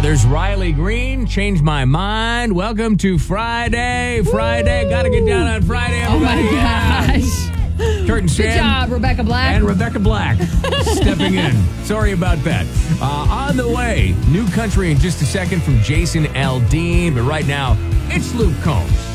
there's Riley Green. Change my mind. Welcome to Friday. Friday. Got to get down on Friday, everybody. Oh, my gosh. Curtin Strand. Good job, Rebecca Black. And Rebecca Black stepping in. Sorry about that. On the way, new country in just a second from Jason Aldean. But right now, it's Luke Combs.